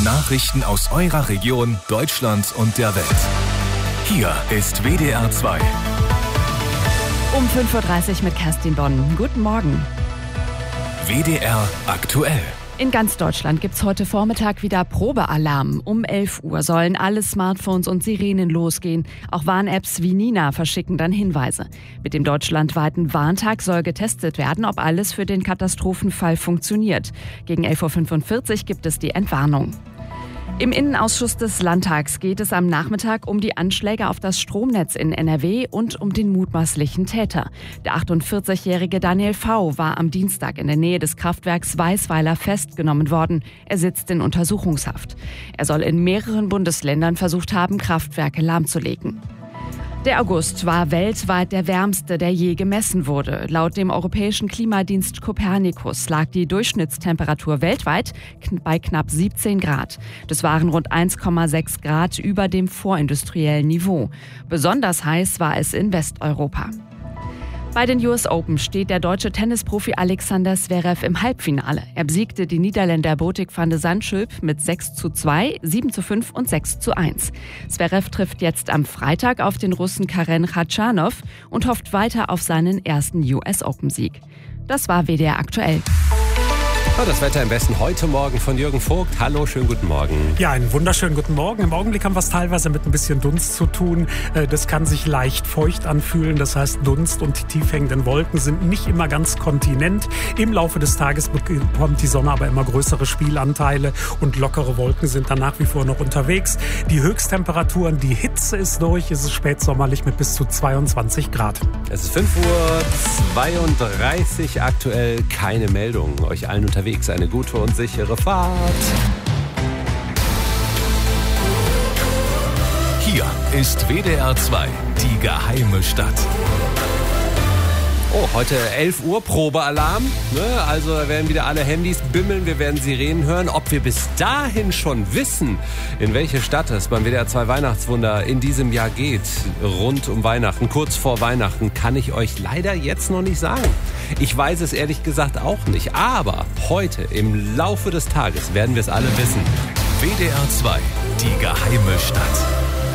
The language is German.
Nachrichten aus eurer Region, Deutschland und der Welt. Hier ist WDR 2. Um 5.30 Uhr mit Kerstin Bonn. Guten Morgen. WDR aktuell. In ganz Deutschland gibt's heute Vormittag wieder Probealarm. Um 11 Uhr sollen alle Smartphones und Sirenen losgehen. Auch Warn-Apps wie Nina verschicken dann Hinweise. Mit dem deutschlandweiten Warntag soll getestet werden, ob alles für den Katastrophenfall funktioniert. Gegen 11.45 Uhr gibt es die Entwarnung. Im Innenausschuss des Landtags geht es am Nachmittag um die Anschläge auf das Stromnetz in NRW und um den mutmaßlichen Täter. Der 48-jährige Daniel V. war am Dienstag in der Nähe des Kraftwerks Weißweiler festgenommen worden. Er sitzt in Untersuchungshaft. Er soll in mehreren Bundesländern versucht haben, Kraftwerke lahmzulegen. Der August war weltweit der wärmste, der je gemessen wurde. Laut dem europäischen Klimadienst Copernicus lag die Durchschnittstemperatur weltweit bei knapp 17 Grad. Das waren rund 1,6 Grad über dem vorindustriellen Niveau. Besonders heiß war es in Westeuropa. Bei den US Open steht der deutsche Tennisprofi Alexander Zverev im Halbfinale. Er besiegte die Niederländer Botic van de Zandschulp mit 6:2, 7:5 und 6:1. Zverev trifft jetzt am Freitag auf den Russen Karen Khachanov und hofft weiter auf seinen ersten US Open-Sieg. Das war WDR aktuell. Das Wetter im Westen heute Morgen von Jürgen Vogt. Hallo, schönen guten Morgen. Ja, einen wunderschönen guten Morgen. Im Augenblick haben wir es teilweise mit ein bisschen Dunst zu tun. Das kann sich leicht feucht anfühlen. Das heißt, Dunst und die tief hängenden Wolken sind nicht immer ganz kontinent. Im Laufe des Tages bekommt die Sonne aber immer größere Spielanteile und lockere Wolken sind dann nach wie vor noch unterwegs. Die Höchsttemperaturen, die Hitze ist durch. Es ist spätsommerlich mit bis zu 22 Grad. Es ist 5:32 Uhr, aktuell keine Meldung. Euch allen unterwegs eine gute und sichere Fahrt. Hier ist WDR 2, die geheime Stadt. Oh, heute 11 Uhr, Probealarm. Also werden wieder alle Handys bimmeln, wir werden Sirenen hören. Ob wir bis dahin schon wissen, in welche Stadt es beim WDR 2 Weihnachtswunder in diesem Jahr geht, rund um Weihnachten, kurz vor Weihnachten, kann ich euch leider jetzt noch nicht sagen. Ich weiß es ehrlich gesagt auch nicht. Aber heute, im Laufe des Tages, werden wir es alle wissen. WDR 2, die geheime Stadt.